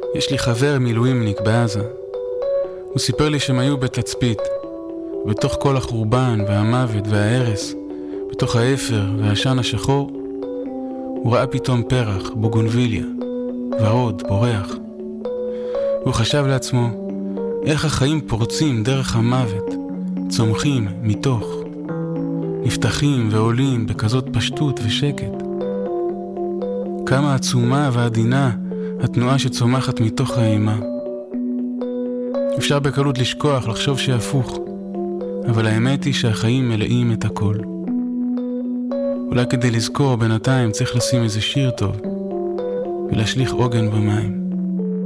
יש לי חבר מילואימניק בעזה. הוא סיפר לי שהם היו בתצפית, בתוך כל החורבן והמוות וההרס, בתוך האפר והעשן השחור, הוא ראה פתאום פרח, בוגונביליה, ורוד, בורח. הוא חשב לעצמו, איך החיים פורצים דרך המוות, צומחים מתוך, נפתחים ועולים בכזאת פשטות ושקט. כמה עצומה ועדינה התנועה שצומחת מתוך האימה. אפשר בקלות לשכוח, לחשוב שהפוך, אבל האמת היא שהחיים מלאים את הכל. אולי כדי לזכור בינתיים צריך לשים איזה שיר טוב ולהשליך עוגן במים.